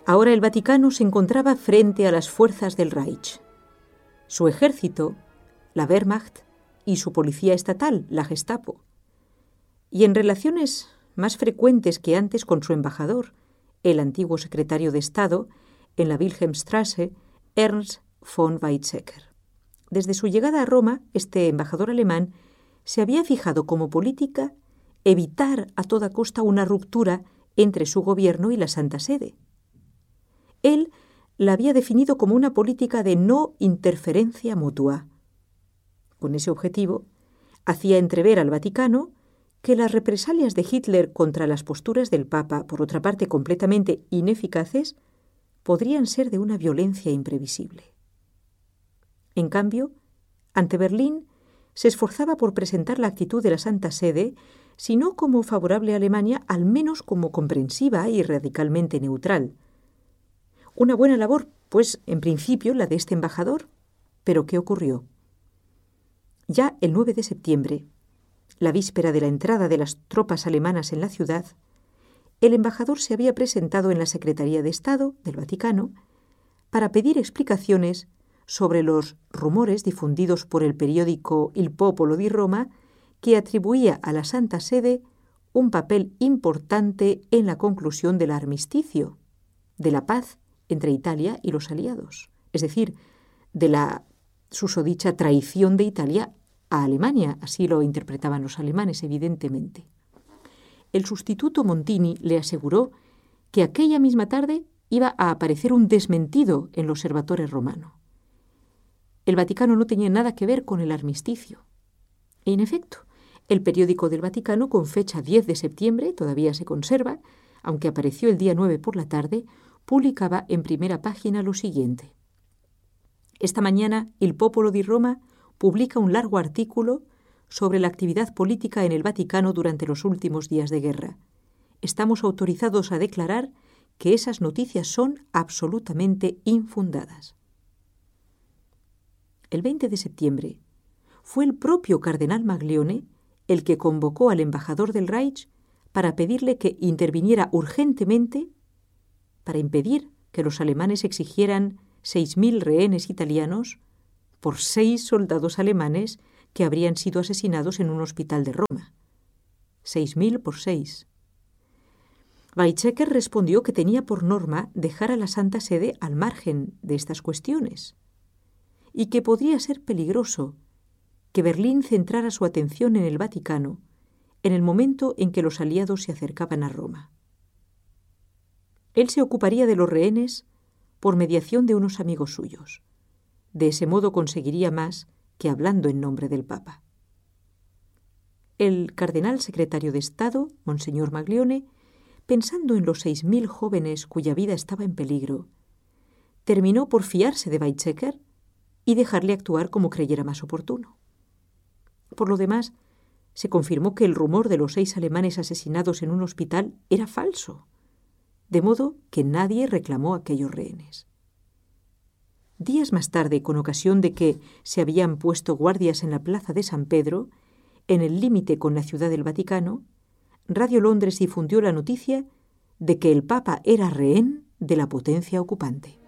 Ahora el Vaticano se encontraba frente a las fuerzas del Reich. Su ejército, la Wehrmacht, y su policía estatal, la Gestapo. Y en relaciones más frecuentes que antes con su embajador, el antiguo secretario de Estado, en la Wilhelmstrasse, Ernst von Weizsäcker. Desde su llegada a Roma, este embajador alemán se había fijado como política evitar a toda costa una ruptura entre su gobierno y la Santa Sede. Él la había definido como una política de no interferencia mutua. Con ese objetivo, hacía entrever al Vaticano que las represalias de Hitler contra las posturas del Papa, por otra parte completamente ineficaces, podrían ser de una violencia imprevisible. En cambio, ante Berlín, se esforzaba por presentar la actitud de la Santa Sede, si no como favorable a Alemania, al menos como comprensiva y radicalmente neutral. Una buena labor, pues, en principio, la de este embajador. ¿Pero qué ocurrió? Ya el 9 de septiembre, la víspera de la entrada de las tropas alemanas en la ciudad, el embajador se había presentado en la Secretaría de Estado del Vaticano para pedir explicaciones sobre los rumores difundidos por el periódico Il Popolo di Roma, que atribuía a la Santa Sede un papel importante en la conclusión del armisticio, de la paz entre Italia y los aliados, es decir, de la susodicha traición de Italia a Alemania, así lo interpretaban los alemanes, evidentemente. El sustituto Montini le aseguró que aquella misma tarde iba a aparecer un desmentido en el Osservatore Romano. El Vaticano no tenía nada que ver con el armisticio. En efecto, el periódico del Vaticano, con fecha 10 de septiembre, todavía se conserva, aunque apareció el día 9 por la tarde, publicaba en primera página lo siguiente. Esta mañana, Il Popolo di Roma publica un largo artículo sobre la actividad política en el Vaticano durante los últimos días de guerra. Estamos autorizados a declarar que esas noticias son absolutamente infundadas. El 20 de septiembre fue el propio cardenal Maglione el que convocó al embajador del Reich para pedirle que interviniera urgentemente para impedir que los alemanes exigieran 6.000 rehenes italianos por 6 soldados alemanes que habrían sido asesinados en un hospital de Roma. 6.000 por 6. Weizsäcker respondió que tenía por norma dejar a la Santa Sede al margen de estas cuestiones y que podría ser peligroso que Berlín centrara su atención en el Vaticano en el momento en que los aliados se acercaban a Roma. Él se ocuparía de los rehenes por mediación de unos amigos suyos. De ese modo conseguiría más que hablando en nombre del Papa. El cardenal secretario de Estado, Monseñor Maglione, pensando en los 6.000 jóvenes cuya vida estaba en peligro, terminó por fiarse de Weizsäcker y dejarle actuar como creyera más oportuno. Por lo demás, se confirmó que el rumor de los 6 alemanes asesinados en un hospital era falso, de modo que nadie reclamó aquellos rehenes. Días más tarde, con ocasión de que se habían puesto guardias en la plaza de San Pedro, en el límite con la ciudad del Vaticano, Radio Londres difundió la noticia de que el Papa era rehén de la potencia ocupante.